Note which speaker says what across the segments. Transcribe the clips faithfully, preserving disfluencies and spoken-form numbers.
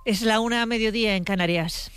Speaker 1: Es la una a mediodía en Canarias.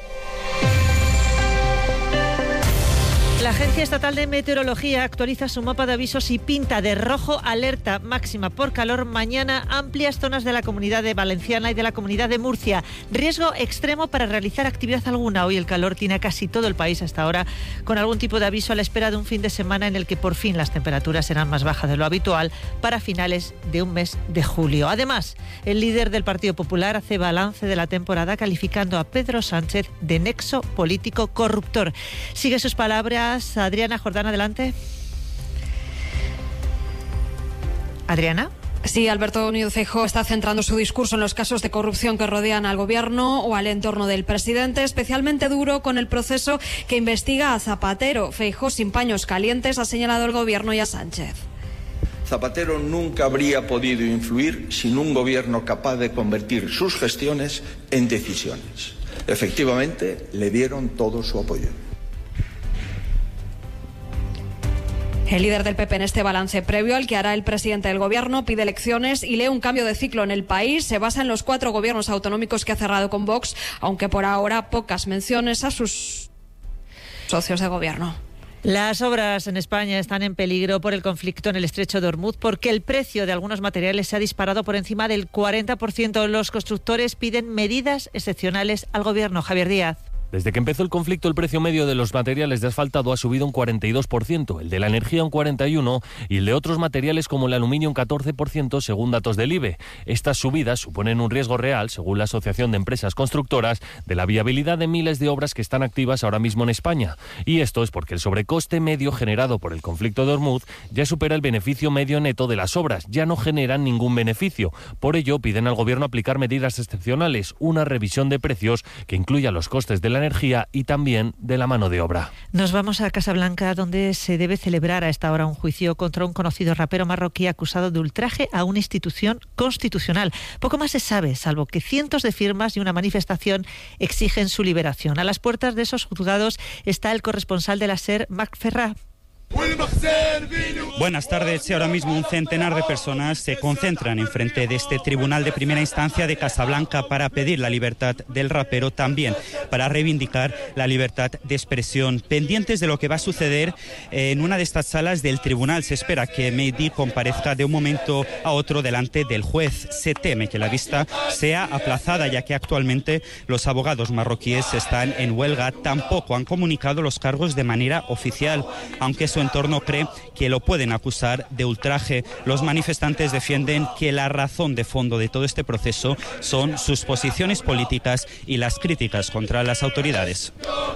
Speaker 1: La Agencia Estatal de Meteorología actualiza su mapa de avisos y pinta de rojo alerta máxima por calor mañana amplias zonas de la Comunidad de Valenciana y de la Comunidad de Murcia. Riesgo extremo para realizar actividad alguna. Hoy el calor tiene a casi todo el país hasta ahora, con algún tipo de aviso a la espera de un fin de semana en el que por fin las temperaturas serán más bajas de lo habitual para finales de un mes de julio. Además, el líder del Partido Popular hace balance de la temporada calificando a Pedro Sánchez de nexo político corruptor. Sigue sus palabras Adriana Jordán, adelante. Adriana.
Speaker 2: Sí, Alberto Núñez Feijóo está centrando su discurso en los casos de corrupción que rodean al gobierno o al entorno del presidente, especialmente duro con el proceso que investiga a Zapatero. Feijóo, sin paños calientes, ha señalado al gobierno y a Sánchez.
Speaker 3: Zapatero nunca habría podido influir sin un gobierno capaz de convertir sus gestiones en decisiones. Efectivamente, le dieron todo su apoyo.
Speaker 2: El líder del P P en este balance previo al que hará el presidente del gobierno pide elecciones y lee un cambio de ciclo en el país. Se basa en los cuatro gobiernos autonómicos que ha cerrado con Vox, aunque por ahora pocas menciones a sus socios de gobierno.
Speaker 1: Las obras en España están en peligro por el conflicto en el estrecho de Hormuz porque el precio de algunos materiales se ha disparado por encima del cuarenta por ciento. Los constructores piden medidas excepcionales al gobierno. Javier Díaz.
Speaker 4: Desde que empezó el conflicto, el precio medio de los materiales de asfaltado ha subido un cuarenta y dos por ciento, el de la energía un cuarenta y uno por ciento y el de otros materiales como el aluminio un catorce por ciento, según datos del I B E. Estas subidas suponen un riesgo real, según la Asociación de Empresas Constructoras, de la viabilidad de miles de obras que están activas ahora mismo en España. Y esto es porque el sobrecoste medio generado por el conflicto de Hormuz ya supera el beneficio medio neto de las obras, ya no generan ningún beneficio. Por ello, piden al Gobierno aplicar medidas excepcionales, una revisión de precios que incluya los costes de la energía y también de la mano de obra.
Speaker 1: Nos vamos a Casablanca, donde se debe celebrar a esta hora un juicio contra un conocido rapero marroquí acusado de ultraje a una institución constitucional. Poco más se sabe, salvo que cientos de firmas y una manifestación exigen su liberación. A las puertas de esos juzgados está el corresponsal de la SER, Marc Ferrà.
Speaker 5: Buenas tardes. Ahora mismo un centenar de personas se concentran enfrente de este tribunal de primera instancia de Casablanca para pedir la libertad del rapero, también para reivindicar la libertad de expresión. Pendientes de lo que va a suceder en una de estas salas del tribunal, se espera que Mehdi comparezca de un momento a otro delante del juez. Se teme que la vista sea aplazada, ya que actualmente los abogados marroquíes están en huelga. Tampoco han comunicado los cargos de manera oficial, aunque su entorno cree que lo pueden acusar de ultraje. Los manifestantes defienden que la razón de fondo de todo este proceso son sus posiciones políticas y las críticas contra las autoridades.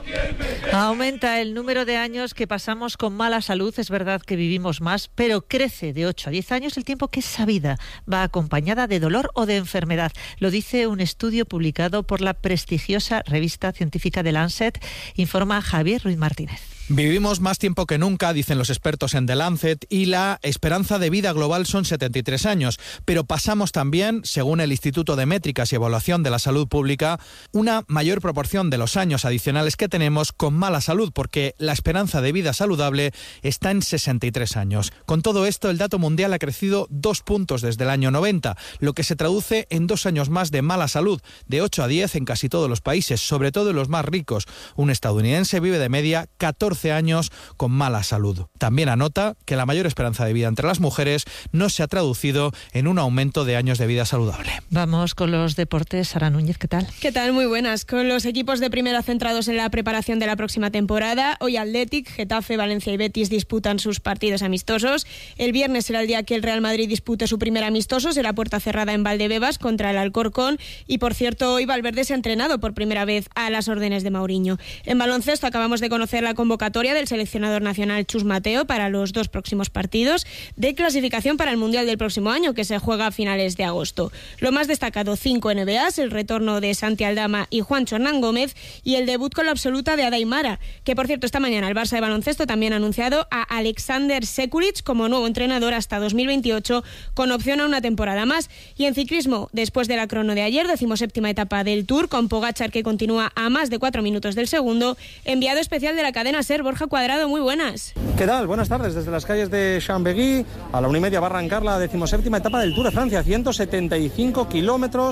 Speaker 1: Aumenta el número de años que pasamos con mala salud. Es verdad que vivimos más, pero crece de ocho a diez años el tiempo que esa vida va acompañada de dolor o de enfermedad. Lo dice un estudio publicado por la prestigiosa revista científica The Lancet, informa Javier Ruiz Martínez.
Speaker 6: Vivimos más tiempo que nunca, dicen los expertos en The Lancet, y la esperanza de vida global son setenta y tres años. Pero pasamos también, según el Instituto de Métricas y Evaluación de la Salud Pública, una mayor proporción de los años adicionales que tenemos con mala salud, porque la esperanza de vida saludable está en sesenta y tres años. Con todo esto, el dato mundial ha crecido dos puntos desde el año noventa, lo que se traduce en dos años más de mala salud, de ocho a diez en casi todos los países, sobre todo en los más ricos. Un estadounidense vive de media catorce años con mala salud. También anota que la mayor esperanza de vida entre las mujeres no se ha traducido en un aumento de años de vida saludable.
Speaker 1: Vamos con los deportes. Sara Núñez, ¿qué tal?
Speaker 7: ¿Qué tal? Muy buenas. Con los equipos de primera centrados en la preparación de la próxima temporada, hoy Athletic, Getafe, Valencia y Betis disputan sus partidos amistosos. El viernes será el día que el Real Madrid dispute su primer amistoso, será puerta cerrada en Valdebebas contra el Alcorcón. Y por cierto, hoy Valverde se ha entrenado por primera vez a las órdenes de Mourinho. En baloncesto acabamos de conocer la convocatoria del seleccionador nacional Chus Mateo para los dos próximos partidos de clasificación para el Mundial del próximo año, que se juega a finales de agosto. Lo más destacado, cinco N B As, el retorno de Santi Aldama y Juancho Hernán Gómez y el debut con la absoluta de Ada Imara, que por cierto esta mañana el Barça de baloncesto también ha anunciado a Alexander Sekulic como nuevo entrenador hasta dos mil veintiocho, con opción a una temporada más. Y en ciclismo, después de la crono de ayer, decimoséptima etapa del Tour, con Pogačar que continúa a más de cuatro minutos del segundo, enviado especial de la cadena SER, Borja Cuadrado, muy buenas.
Speaker 8: ¿Qué tal? Buenas tardes. Desde las calles de Chambéry a la una y media va a arrancar la decimoséptima etapa del Tour de Francia, ciento setenta y cinco kilómetros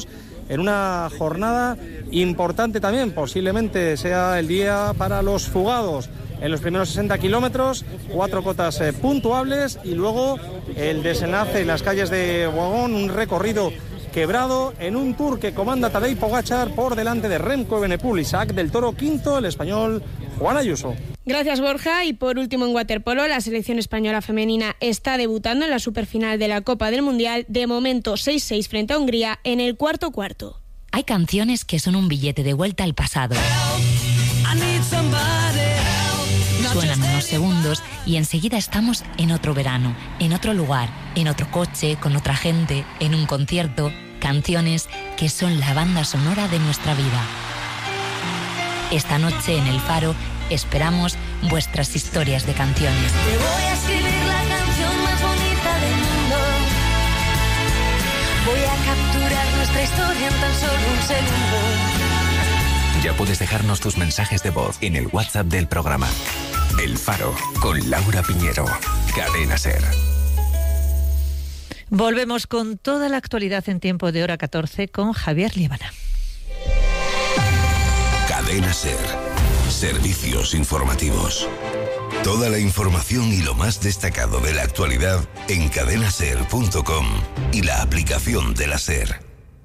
Speaker 8: en una jornada importante también, posiblemente sea el día para los fugados. En los primeros sesenta kilómetros, cuatro cotas eh, puntuables y luego el desenlace en las calles de Boagón, un recorrido quebrado en un Tour que comanda Tadej Pogačar por delante de Remco Evenepoel. Isaac del Toro quinto, el español Juan Ayuso.
Speaker 7: Gracias, Borja. Y por último, en waterpolo, la selección española femenina está debutando en la superfinal de la Copa del Mundial. De momento, seis seis frente a Hungría en el cuarto cuarto.
Speaker 9: Hay canciones que son un billete de vuelta al pasado. Suenan unos segundos y enseguida estamos en otro verano, en otro lugar, en otro coche, con otra gente, en un concierto. Canciones que son la banda sonora de nuestra vida. Esta noche en El Faro esperamos vuestras historias de canciones.
Speaker 10: Te voy a escribir la canción más bonita del mundo. Voy a capturar nuestra historia en tan solo un segundo.
Speaker 11: Ya puedes dejarnos tus mensajes de voz en el WhatsApp del programa. El Faro, con Laura Piñero. Cadena SER.
Speaker 1: Volvemos con toda la actualidad en tiempo de hora catorce con Javier Líbana.
Speaker 12: Cadena SER. Servicios informativos. Toda la información y lo más destacado de la actualidad en cadena ser punto com y la aplicación de la SER.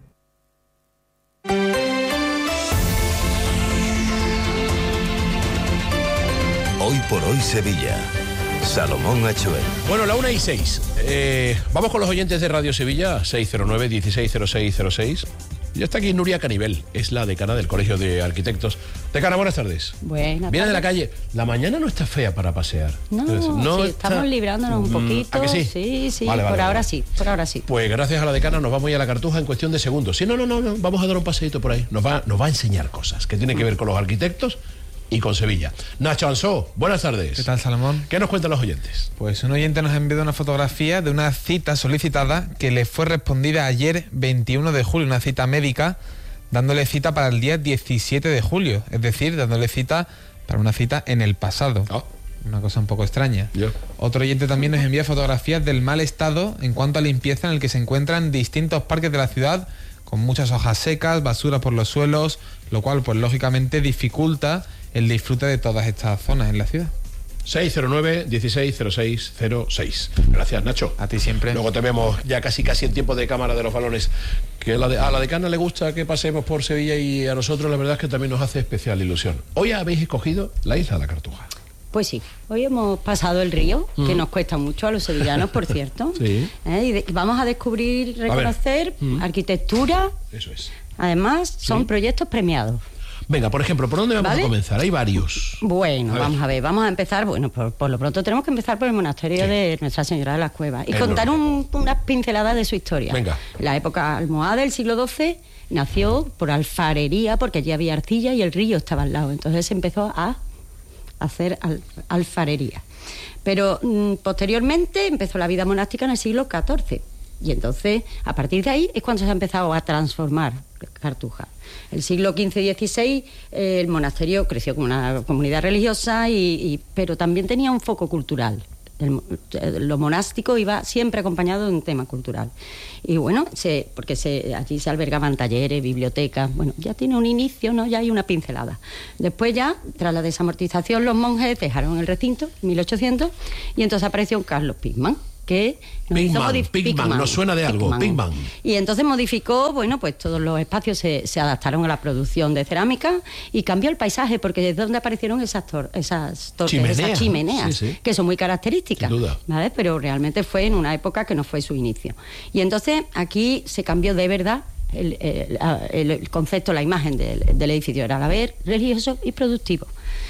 Speaker 12: Hoy por hoy Sevilla. Salomón Achuel.
Speaker 13: Bueno, la una y seis. Eh, vamos con los oyentes de Radio Sevilla, seis cero nueve, dieciséis cero seis cero seis. Ya está aquí Nuria Canivel, es la decana del Colegio de Arquitectos. Decana, buenas tardes.
Speaker 14: Buenas
Speaker 13: Viene
Speaker 14: tardes.
Speaker 13: de la calle. La mañana no está fea para pasear.
Speaker 14: No,
Speaker 13: Entonces, no
Speaker 14: sí,
Speaker 13: está...
Speaker 14: estamos librándonos un poquito.
Speaker 13: ¿A que sí?
Speaker 14: Sí, sí,
Speaker 13: Vale,
Speaker 14: por
Speaker 13: vale,
Speaker 14: ahora
Speaker 13: vale.
Speaker 14: sí, por ahora sí.
Speaker 13: Pues gracias a la decana nos vamos a ir a la Cartuja en cuestión de segundos. Sí, no, no, no, no, vamos a dar un paseíto por ahí. Nos va, nos va a enseñar cosas que tienen que ver con los arquitectos y con Sevilla. Nacho Ansó, buenas tardes.
Speaker 15: ¿Qué tal, Salomón?
Speaker 13: ¿Qué nos cuentan los oyentes?
Speaker 15: Pues un oyente nos ha enviado una fotografía de una cita solicitada que le fue respondida ayer, veintiuno de julio, una cita médica, dándole cita para el día diecisiete de julio, es decir, dándole cita para una cita en el pasado. Oh. Una cosa un poco extraña.
Speaker 13: Yo.
Speaker 15: Otro oyente también nos envía fotografías del mal estado en cuanto a limpieza en el que se encuentran distintos parques de la ciudad, con muchas hojas secas, basura por los suelos, lo cual pues lógicamente dificulta el disfrute de todas estas zonas en la ciudad.
Speaker 13: seis cero nueve, dieciséis cero seis cero seis. Gracias, Nacho.
Speaker 15: A ti siempre.
Speaker 13: Luego te vemos ya casi casi en tiempo de cámara de los balones. Que la de, a la decana le gusta que pasemos por Sevilla y a nosotros la verdad es que también nos hace especial ilusión. Hoy habéis escogido la isla de la Cartuja.
Speaker 14: Pues sí, hoy hemos pasado el río, mm. que nos cuesta mucho a los sevillanos, por cierto.
Speaker 13: Sí.
Speaker 14: ¿Eh? Y de, vamos a descubrir, reconocer
Speaker 13: a mm.
Speaker 14: arquitectura.
Speaker 13: Eso es.
Speaker 14: Además, son
Speaker 13: sí.
Speaker 14: proyectos premiados.
Speaker 13: Venga, por ejemplo, ¿por dónde vamos ¿Vale? a comenzar? Hay varios.
Speaker 14: Bueno,
Speaker 13: a
Speaker 14: vamos a ver, vamos a empezar, bueno, por, por lo pronto tenemos que empezar por el monasterio sí. de Nuestra Señora de las Cuevas y es contar un, unas pinceladas de su historia.
Speaker 13: Venga.
Speaker 14: La época almohade del siglo doce nació por alfarería, porque allí había arcilla y el río estaba al lado, entonces se empezó a hacer al, alfarería. Pero mmm, posteriormente empezó la vida monástica en el siglo catorce. Y entonces, a partir de ahí, es cuando se ha empezado a transformar Cartuja. El siglo quince dieciséis, eh, el monasterio creció como una comunidad religiosa, y, y, pero también tenía un foco cultural. El, lo monástico iba siempre acompañado de un tema cultural. Y bueno, se, porque se, allí se albergaban talleres, bibliotecas. Bueno, ya tiene un inicio, ¿no? Ya hay una pincelada. Después ya, tras la desamortización, los monjes dejaron el recinto, en mil ochocientos, y entonces apareció Carlos Pigman, que nos hizo
Speaker 13: modif- Pigman, nos suena de algo, Pigman.
Speaker 14: Y entonces modificó, bueno, pues todos los espacios se, se adaptaron a la producción de cerámica y cambió el paisaje, porque es donde aparecieron esas, tor- esas torres,
Speaker 13: Chimenea.
Speaker 14: esas chimeneas,
Speaker 13: sí, sí.
Speaker 14: que son muy características,
Speaker 13: Sin duda.
Speaker 14: ¿vale? Pero realmente fue en una época que no fue su inicio. Y entonces aquí se cambió de verdad el, el, el, el concepto, la imagen del, del edificio, era a la vez religioso y productivo.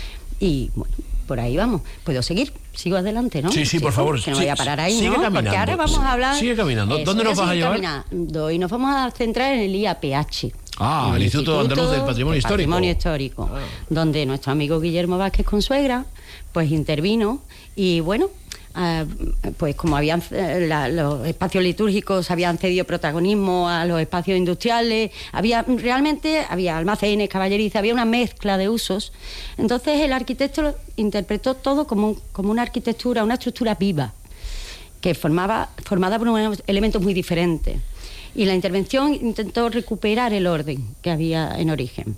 Speaker 14: Y bueno, por ahí vamos. ¿Puedo seguir? Sigo adelante, ¿no?
Speaker 13: Sí, sí, por favor.
Speaker 14: Que no
Speaker 13: sí,
Speaker 14: voy a parar ahí,
Speaker 13: sigue
Speaker 14: ¿no?
Speaker 13: Caminando.
Speaker 14: Porque ahora vamos a hablar...
Speaker 13: Sigue caminando.
Speaker 14: Eso,
Speaker 13: ¿Dónde nos vas a llevar?
Speaker 14: Caminando. Y nos vamos a centrar en el I A P H.
Speaker 13: Ah, el, el Instituto, Instituto Andaluz del Patrimonio Histórico.
Speaker 14: Patrimonio Histórico, ah. donde nuestro amigo Guillermo Vázquez Consuegra, pues intervino y bueno... Uh, pues como habían la, los espacios litúrgicos habían cedido protagonismo a los espacios industriales, había realmente había almacenes, caballerizas, había una mezcla de usos. Entonces el arquitecto interpretó todo como, un, como una arquitectura, una estructura viva, que formaba formada por unos elementos muy diferentes. Y la intervención intentó recuperar el orden que había en origen.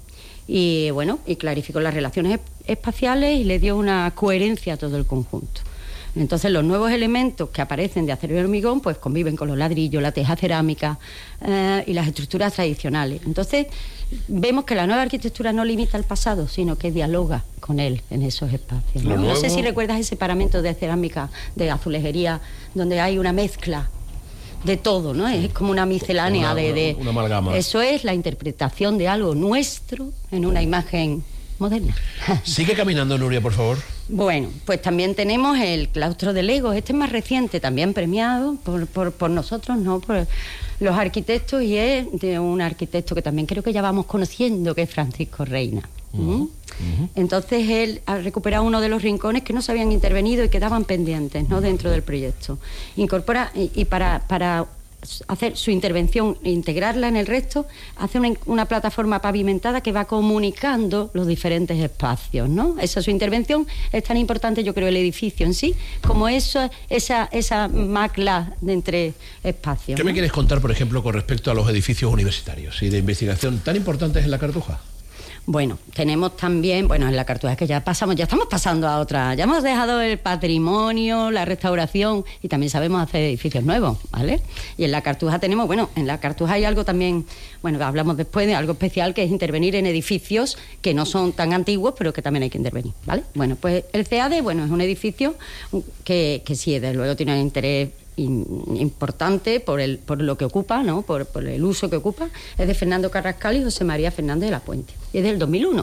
Speaker 14: Y bueno, y clarificó las relaciones espaciales y le dio una coherencia a todo el conjunto. Entonces los nuevos elementos que aparecen de acero y hormigón pues conviven con los ladrillos, la teja cerámica eh, y las estructuras tradicionales. Entonces vemos que la nueva arquitectura no limita al pasado, sino que dialoga con él en esos espacios, ¿no? No sé si recuerdas ese paramento de cerámica, de azulejería, donde hay una mezcla de todo, ¿no? Es como una miscelánea
Speaker 13: una,
Speaker 14: de, de...
Speaker 13: Una amalgama.
Speaker 14: Eso es la interpretación de algo nuestro en una imagen moderna.
Speaker 13: Sigue caminando, Nuria, por favor.
Speaker 14: Bueno, pues también tenemos el claustro de Legos. Este es más reciente, también premiado por, por, por nosotros, ¿no? Por los arquitectos, y es de un arquitecto que también creo que ya vamos conociendo, que es Francisco Reina. ¿Mm? Uh-huh. Uh-huh. Entonces él ha recuperado uno de los rincones que no se habían intervenido y quedaban pendientes, ¿no? Dentro del proyecto. Incorpora, y, y para... para hacer su intervención, integrarla en el resto, hace una, una plataforma pavimentada que va comunicando los diferentes espacios, ¿no? Esa su intervención es tan importante, yo creo, el edificio en sí, como eso, esa, esa macla de entre espacios.
Speaker 13: ¿Qué
Speaker 14: ¿no?
Speaker 13: me quieres contar, por ejemplo, con respecto a los edificios universitarios y de investigación tan importantes en la Cartuja?
Speaker 14: Bueno, tenemos también, bueno, en la Cartuja es que ya pasamos, ya estamos pasando a otra, ya hemos dejado el patrimonio, la restauración, y también sabemos hacer edificios nuevos, ¿vale? Y en la Cartuja tenemos, bueno, en la Cartuja hay algo también, bueno, hablamos después de algo especial, que es intervenir en edificios que no son tan antiguos, pero que también hay que intervenir, ¿vale? Bueno, pues el C A D, bueno, es un edificio que, que sí, desde luego tiene un interés importante por el por lo que ocupa, ¿no? Por, por el uso que ocupa. Es de Fernando Carrascal y José María Fernández de la Puente, y es del dos mil uno.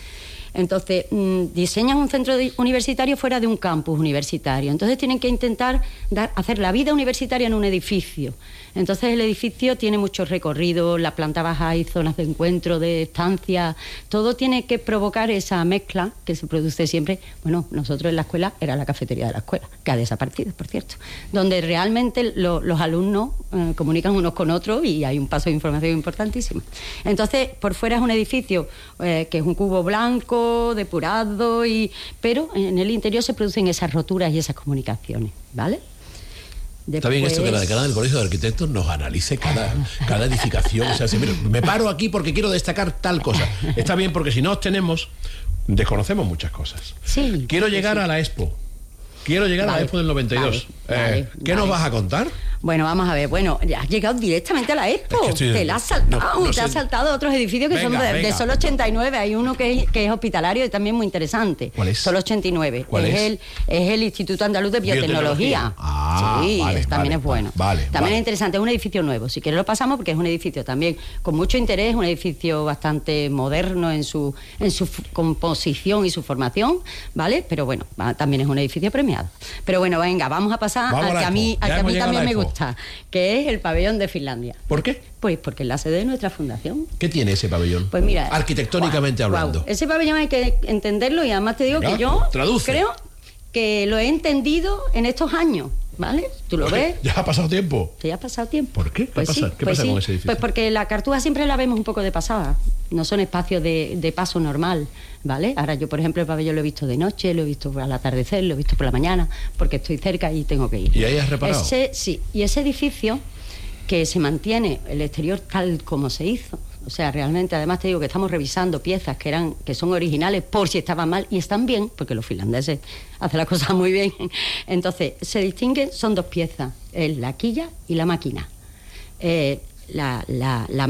Speaker 14: Entonces mmm, diseñan un centro de, universitario fuera de un campus universitario. Entonces tienen que intentar dar, hacer la vida universitaria en un edificio. Entonces el edificio tiene muchos recorridos, la planta baja hay zonas de encuentro, de estancia, todo tiene que provocar esa mezcla que se produce siempre. Bueno, nosotros en la escuela era la cafetería de la escuela, que ha desaparecido, por cierto, donde realmente lo, los alumnos eh, comunican unos con otros y hay un paso de información importantísimo. Entonces, por fuera es un edificio eh, que es un cubo blanco, depurado, y pero en el interior se producen esas roturas y esas comunicaciones, ¿vale? Después...
Speaker 13: Está bien esto que la decana del Colegio de Arquitectos nos analice cada, cada edificación. O sea, si, mira, me paro aquí porque quiero destacar tal cosa. Está bien, porque si no tenemos, desconocemos muchas cosas.
Speaker 14: Sí,
Speaker 13: quiero llegar
Speaker 14: sí.
Speaker 13: a la Expo. Quiero llegar vale, a la Expo del noventa y dos.
Speaker 14: Vale,
Speaker 13: eh,
Speaker 14: vale,
Speaker 13: ¿Qué
Speaker 14: vale.
Speaker 13: nos vas a contar?
Speaker 14: Bueno, vamos a ver. Bueno, has llegado directamente a la Expo. Es que estoy... Te la has saltado. No, no te sé. has saltado otros edificios que venga, son de, de solo ochenta y nueve. Hay uno que es, que es hospitalario y también muy interesante.
Speaker 13: ¿Cuál es?
Speaker 14: Solo ochenta y nueve.
Speaker 13: ¿Cuál
Speaker 14: es?
Speaker 13: es?
Speaker 14: El, es el Instituto Andaluz de Biotecnología.
Speaker 13: Biotecnología. Ah,
Speaker 14: sí,
Speaker 13: vale,
Speaker 14: es, también
Speaker 13: vale,
Speaker 14: es bueno.
Speaker 13: Vale,
Speaker 14: también
Speaker 13: vale.
Speaker 14: es interesante. Es un edificio nuevo. Si quieres lo pasamos porque es un edificio también con mucho interés, un edificio bastante moderno en su, en su composición y su formación, ¿vale? Pero bueno, va, también es un edificio premiado. Pero bueno, venga, vamos a pasar
Speaker 13: vamos
Speaker 14: al
Speaker 13: a
Speaker 14: que a mí, al que a mí también me gusta, que es el pabellón de Finlandia.
Speaker 13: ¿Por qué?
Speaker 14: Pues porque es la sede de nuestra fundación.
Speaker 13: ¿Qué tiene ese pabellón?
Speaker 14: Pues mira,
Speaker 13: arquitectónicamente
Speaker 14: wow,
Speaker 13: hablando.
Speaker 14: Wow. Ese pabellón hay que entenderlo, y además te digo Venga, que yo
Speaker 13: traduce.
Speaker 14: creo que lo he entendido en estos años, ¿vale? Tú lo ves.
Speaker 13: ¿Ya ha pasado tiempo?
Speaker 14: Ya ha pasado tiempo.
Speaker 13: ¿Por qué? ¿Qué
Speaker 14: pues
Speaker 13: pasa,
Speaker 14: sí,
Speaker 13: ¿Qué
Speaker 14: pues
Speaker 13: pasa
Speaker 14: sí.
Speaker 13: con ese edificio?
Speaker 14: Pues porque la Cartuja siempre la vemos un poco de pasada. No son espacios de, de paso normal, ¿vale? Ahora yo, por ejemplo, el pabellón lo he visto de noche, lo he visto al atardecer, lo he visto por la mañana, porque estoy cerca y tengo que ir.
Speaker 13: ¿Y ahí has reparado?
Speaker 14: Ese, sí, y ese edificio que se mantiene el exterior tal como se hizo. O sea, realmente, además te digo que estamos revisando piezas que eran que son originales por si estaban mal, y están bien, porque los finlandeses hacen las cosas muy bien. Entonces, se distinguen, son dos piezas, es la quilla y la máquina. Eh, la, la, la